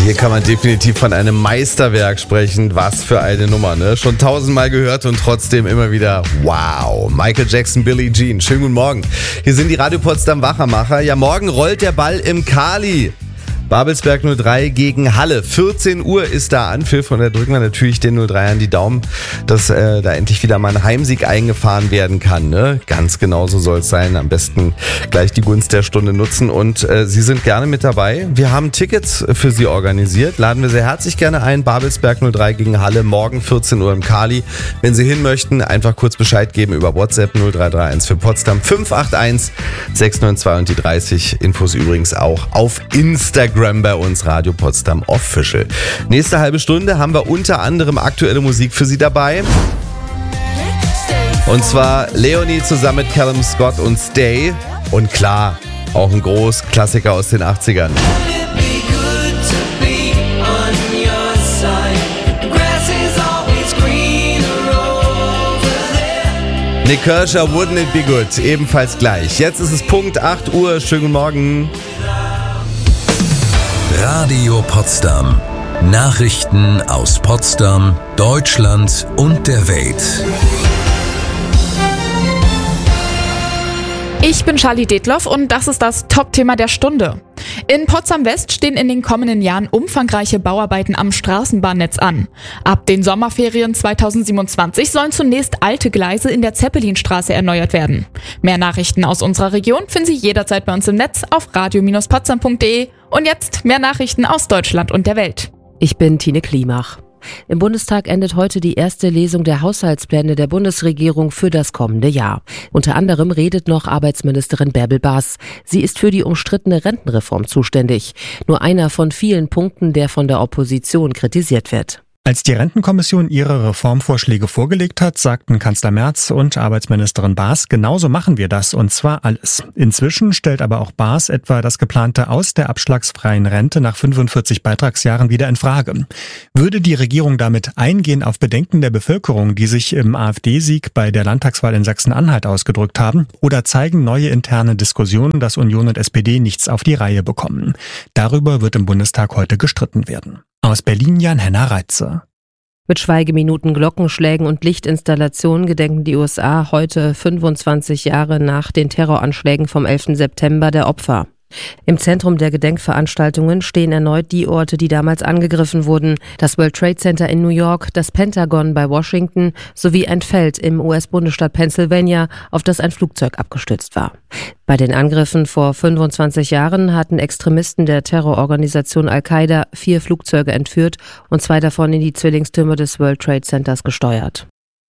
Hier kann man definitiv von einem Meisterwerk sprechen. Was für eine Nummer, ne? Schon 1000-mal gehört und trotzdem immer wieder wow. Michael Jackson, Billie Jean. Schönen guten Morgen. Hier sind die Radio Potsdam Wachermacher. Ja, morgen rollt der Ball im Kali. Babelsberg 03 gegen Halle. 14 Uhr ist da Anpfiff und da drücken wir natürlich den 03ern die Daumen, dass da endlich wieder mal ein Heimsieg eingefahren werden kann. Ne? Ganz genau so soll es sein. Am besten gleich die Gunst der Stunde nutzen und Sie sind gerne mit dabei. Wir haben Tickets für Sie organisiert. Laden wir sehr herzlich gerne ein. Babelsberg 03 gegen Halle. Morgen 14 Uhr im Kali. Wenn Sie hin möchten, einfach kurz Bescheid geben über WhatsApp 0331 für Potsdam 581 692 und die 30. Infos übrigens auch auf Instagram bei uns, Radio Potsdam Official. Nächste halbe Stunde haben wir unter anderem aktuelle Musik für Sie dabei. Und zwar Leonie zusammen mit Callum Scott und Stay. Und klar, auch ein Großklassiker aus den 80ern. Nick Kershaw, Wouldn't It Be Good? Ebenfalls gleich. Jetzt ist es Punkt 8 Uhr. Schönen guten Morgen. Radio Potsdam. Nachrichten aus Potsdam, Deutschland und der Welt. Ich bin Charlie Detloff und das ist das Top-Thema der Stunde. In Potsdam-West stehen in den kommenden Jahren umfangreiche Bauarbeiten am Straßenbahnnetz an. Ab den Sommerferien 2027 sollen zunächst alte Gleise in der Zeppelinstraße erneuert werden. Mehr Nachrichten aus unserer Region finden Sie jederzeit bei uns im Netz auf radio-potsdam.de. Und jetzt mehr Nachrichten aus Deutschland und der Welt. Ich bin Tine Klimach. Im Bundestag endet heute die erste Lesung der Haushaltspläne der Bundesregierung für das kommende Jahr. Unter anderem redet noch Arbeitsministerin Bärbel Baas. Sie ist für die umstrittene Rentenreform zuständig. Nur einer von vielen Punkten, der von der Opposition kritisiert wird. Als die Rentenkommission ihre Reformvorschläge vorgelegt hat, sagten Kanzler Merz und Arbeitsministerin Baas, genauso machen wir das, und zwar alles. Inzwischen stellt aber auch Baas etwa das geplante Aus der abschlagsfreien Rente nach 45 Beitragsjahren wieder in Frage. Würde die Regierung damit eingehen auf Bedenken der Bevölkerung, die sich im AfD-Sieg bei der Landtagswahl in Sachsen-Anhalt ausgedrückt haben, oder zeigen neue interne Diskussionen, dass Union und SPD nichts auf die Reihe bekommen? Darüber wird im Bundestag heute gestritten werden. Aus Berlin Jan-Henna Reitze. Mit Schweigeminuten, Glockenschlägen und Lichtinstallationen gedenken die USA heute 25 Jahre nach den Terroranschlägen vom 11. September der Opfer. Im Zentrum der Gedenkveranstaltungen stehen erneut die Orte, die damals angegriffen wurden. Das World Trade Center in New York, das Pentagon bei Washington sowie ein Feld im US-Bundesstaat Pennsylvania, auf das ein Flugzeug abgestürzt war. Bei den Angriffen vor 25 Jahren hatten Extremisten der Terrororganisation Al-Qaida 4 Flugzeuge entführt und 2 davon in die Zwillingstürme des World Trade Centers gesteuert.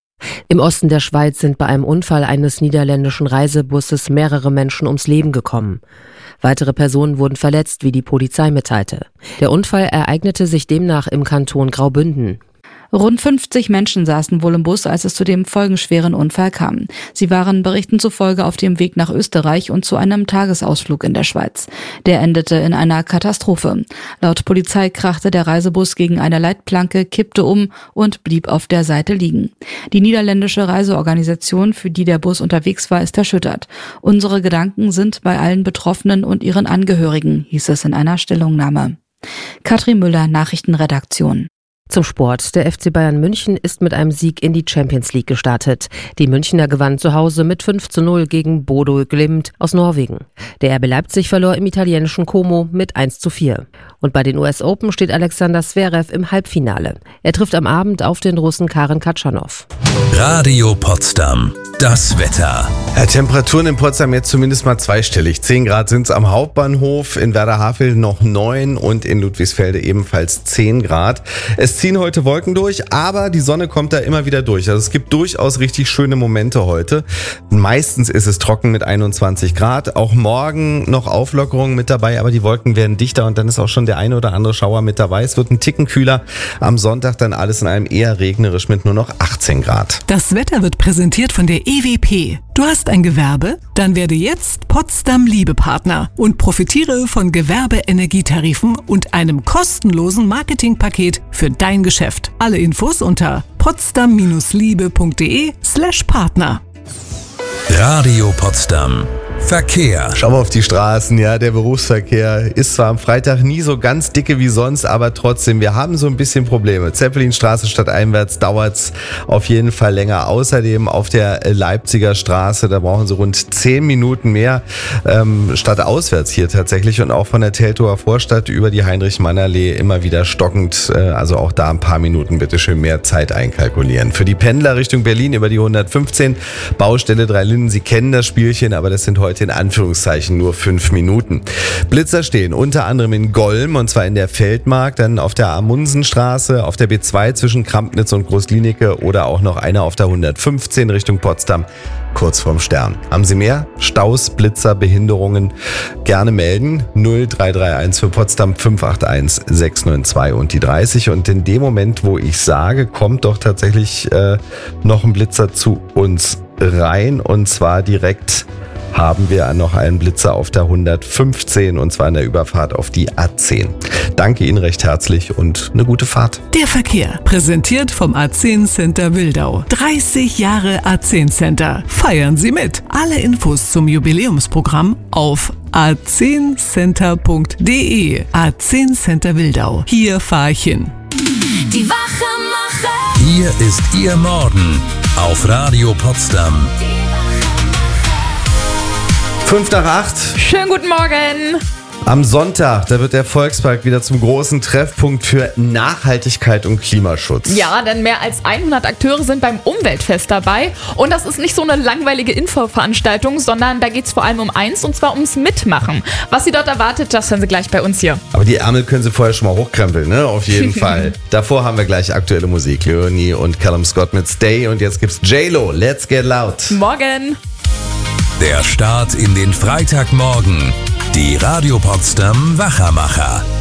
Im Osten der Schweiz sind bei einem Unfall eines niederländischen Reisebusses mehrere Menschen ums Leben gekommen. Weitere Personen wurden verletzt, wie die Polizei mitteilte. Der Unfall ereignete sich demnach im Kanton Graubünden. Rund 50 Menschen saßen wohl im Bus, als es zu dem folgenschweren Unfall kam. Sie waren Berichten zufolge auf dem Weg nach Österreich und zu einem Tagesausflug in der Schweiz. Der endete in einer Katastrophe. Laut Polizei krachte der Reisebus gegen eine Leitplanke, kippte um und blieb auf der Seite liegen. Die niederländische Reiseorganisation, für die der Bus unterwegs war, ist erschüttert. Unsere Gedanken sind bei allen Betroffenen und ihren Angehörigen, hieß es in einer Stellungnahme. Katrin Müller, Nachrichtenredaktion. Zum Sport. Der FC Bayern München ist mit einem Sieg in die Champions League gestartet. Die Münchner gewannen zu Hause mit 5:0 gegen Bodo Glimt aus Norwegen. Der RB Leipzig verlor im italienischen Como mit 1:4. Und bei den US Open steht Alexander Zverev im Halbfinale. Er trifft am Abend auf den Russen Karen Khachanov. Radio Potsdam. Das Wetter. Ja, Temperaturen in Potsdam jetzt zumindest mal zweistellig. 10 Grad sind es am Hauptbahnhof, in Werder-Havel noch 9 und in Ludwigsfelde ebenfalls 10 Grad. Es ziehen heute Wolken durch, aber die Sonne kommt da immer wieder durch. Also es gibt durchaus richtig schöne Momente heute. Meistens ist es trocken mit 21 Grad. Auch morgen noch Auflockerungen mit dabei, aber die Wolken werden dichter und dann ist auch schon der eine oder andere Schauer mit dabei. Es wird ein Ticken kühler. Am Sonntag dann alles in einem eher regnerisch mit nur noch 18 Grad. Das Wetter wird präsentiert von der EWP. Du hast ein Gewerbe? Dann werde jetzt Potsdam Liebepartner und profitiere von Gewerbeenergietarifen und einem kostenlosen Marketingpaket für dein Geschäft. Alle Infos unter potsdam-liebe.de/Partner. Radio Potsdam. Verkehr. Schauen wir auf die Straßen, ja, der Berufsverkehr ist zwar am Freitag nie so ganz dicke wie sonst, aber trotzdem, wir haben so ein bisschen Probleme. Zeppelinstraße stadteinwärts dauert's auf jeden Fall länger. Außerdem auf der Leipziger Straße, da brauchen sie rund 10 Minuten mehr stadtauswärts hier tatsächlich und auch von der Teltower Vorstadt über die Heinrich-Mann-Allee immer wieder stockend. Also auch da ein paar Minuten bitte schön mehr Zeit einkalkulieren. Für die Pendler Richtung Berlin über die 115, Baustelle Dreilinden, Sie kennen das Spielchen, aber das sind heute in Anführungszeichen nur 5 Minuten. Blitzer stehen unter anderem in Golm und zwar in der Feldmark, dann auf der Amundsenstraße, auf der B2 zwischen Krampnitz und Großglienicke oder auch noch einer auf der 115 Richtung Potsdam, kurz vorm Stern. Haben Sie mehr Staus, Blitzer, Behinderungen? Gerne melden. 0331 für Potsdam 581 692 und die 30. Und in dem Moment, wo ich sage, kommt doch tatsächlich noch ein Blitzer zu uns rein und zwar direkt haben wir noch einen Blitzer auf der 115 und zwar in der Überfahrt auf die A10. Danke Ihnen recht herzlich und eine gute Fahrt. Der Verkehr, präsentiert vom A10 Center Wildau. 30 Jahre A10 Center. Feiern Sie mit. Alle Infos zum Jubiläumsprogramm auf a10center.de. A10 Center Wildau. Hier fahre ich hin. Die Wachemacher. Hier ist Ihr Morgen auf Radio Potsdam. 5 nach 8. Schönen guten Morgen. Am Sonntag, da wird der Volkspark wieder zum großen Treffpunkt für Nachhaltigkeit und Klimaschutz. Ja, denn mehr als 100 Akteure sind beim Umweltfest dabei. Und das ist nicht so eine langweilige Infoveranstaltung, sondern da geht es vor allem um eins, und zwar ums Mitmachen. Was Sie dort erwartet, das hören Sie gleich bei uns hier. Aber die Ärmel können Sie vorher schon mal hochkrempeln, ne? Auf jeden Fall. Davor haben wir gleich aktuelle Musik. Leonie und Callum Scott mit Stay und jetzt gibt's J-Lo, Let's Get Loud. Morgen. Der Start in den Freitagmorgen. Die Radio Potsdam Wachamacher.